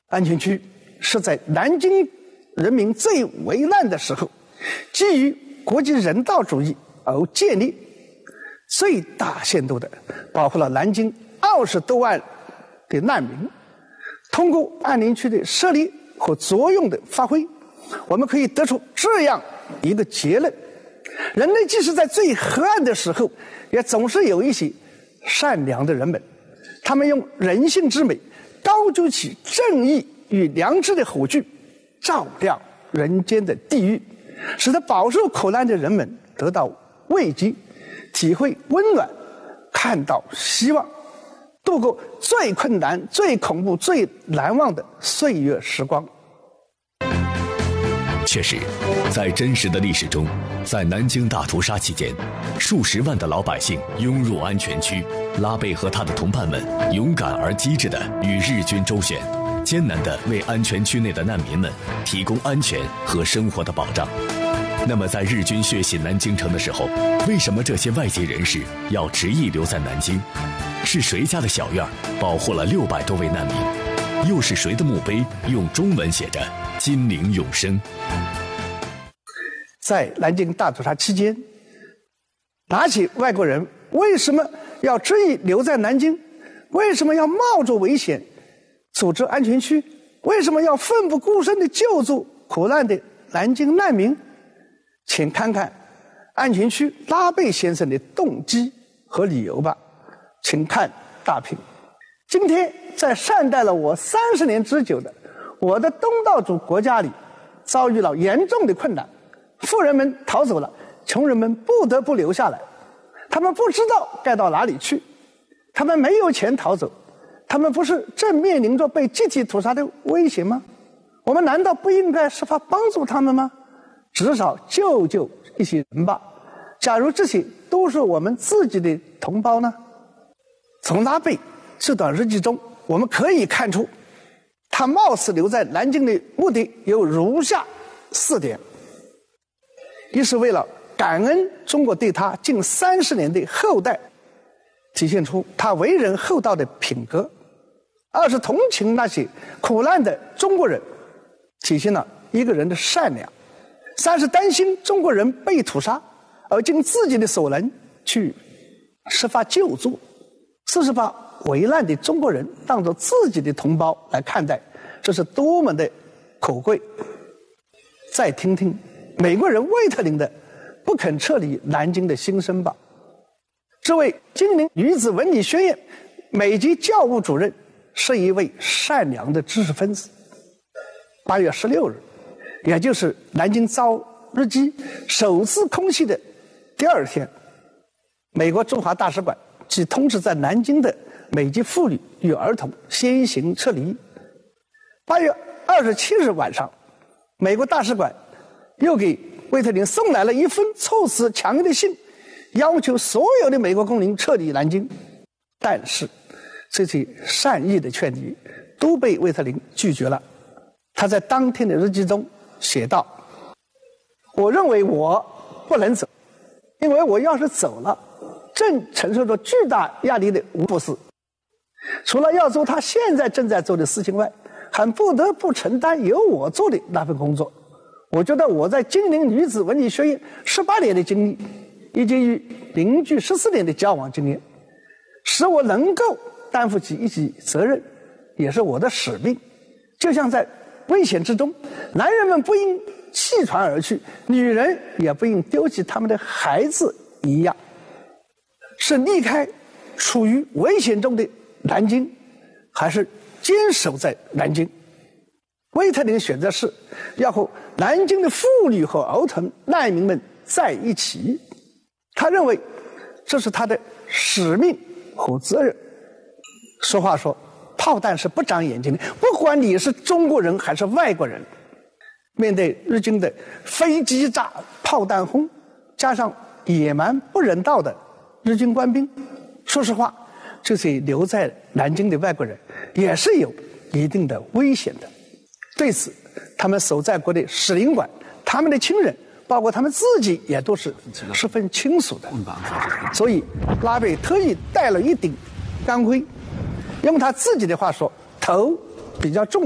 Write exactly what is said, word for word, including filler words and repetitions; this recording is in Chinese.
安全区是在南京人民最危难的时候，基于国际人道主义而建立，最大限度的保护了南京二十多万的难民。通过安宁区的设立和作用的发挥，我们可以得出这样一个结论：人类即使在最黑暗的时候，也总是有一些善良的人们，他们用人性之美高举起正义与良知的火炬，照亮人间的地狱，使得饱受苦难的人们得到慰藉，体会温暖，看到希望，度过最困难、最恐怖、最难忘的岁月时光。 确实，在真实的历史中，在南京大屠杀期间，数十万的老百姓涌入安全区，拉贝和他的同伴们勇敢而机智地与日军周旋，艰难地为安全区内的难民们提供安全和生活的保障。那么在日军血洗南京城的时候，为什么这些外籍人士要执意留在南京？是谁家的小院保护了六百多位难民？又是谁的墓碑用中文写着金陵永生？ 在南京大屠杀期间，哪些外国人为什么要执意留在南京？为什么要冒着危险组织安全区？为什么要奋不顾身地救助苦难的南京难民？请看看安全区拉贝先生的动机和理由吧。请看大屏。今天在善待了我三十年之久的我的东道主国家里，遭遇了严重的困难，富人们逃走了，穷人们不得不留下来。他们不知道该到哪里去，他们没有钱逃走，他们不是正面临着被集体屠杀的威胁吗？我们难道不应该设法帮助他们吗？至少救救一些人吧。假如这些都是我们自己的同胞呢？从拉贝这段日记中，我们可以看出，他冒死留在南京的目的有如下四点：一是为了感恩中国对他近三十年的厚待，体现出他为人厚道的品格；二是同情那些苦难的中国人，体现了一个人的善良；三是担心中国人被屠杀，而尽自己的所能去设法救助；四是把危难的中国人当作自己的同胞来看待，这是多么的可贵。再听听美国人魏特林的不肯撤离南京的心声吧。这位金陵女子文理学院美籍教务主任是一位善良的知识分子。八月十六日，也就是南京遭日机首次空袭的第二天，美国驻华大使馆即通知在南京的美籍妇女与儿童先行撤离。八月二十七日晚上，美国大使馆又给魏特林送来了一封措辞强硬的信，要求所有的美国公民撤离南京。但是这些善意的劝诫都被魏特林拒绝了。他在当天的日记中写道：我认为我不能走，因为我要是走了，正承受着巨大压力的吴博士，除了要做他现在正在做的事情外，还不得不承担由我做的那份工作。我觉得我在金陵女子文理学院十八年的经历，以及与邻居十四年的交往经验，使我能够担负起一级责任，也是我的使命。就像在危险之中，男人们不应弃船而去，女人也不应丢弃他们的孩子一样，是离开处于危险中的南京，还是坚守在南京？魏特林选择是要和南京的妇女和儿童难民们在一起，他认为这是他的使命和责任。俗话说，炮弹是不长眼睛的，不管你是中国人还是外国人，面对日军的飞机炸、炮弹轰，加上野蛮不人道的日军官兵，说实话，这些留在南京的外国人也是有一定的危险的。对此，他们所在国的使领馆，他们的亲人，包括他们自己，也都是十分清楚的。所以拉贝特意戴了一顶钢盔，用他自己的话说，头比较重。